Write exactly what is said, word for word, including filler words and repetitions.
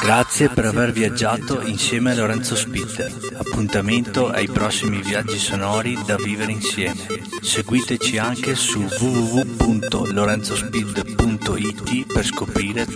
Grazie per aver viaggiato insieme a Lorenzo Speed. Appuntamento ai prossimi viaggi sonori da vivere insieme. Seguiteci anche su w w w punto lorenzospeed punto i t per scoprire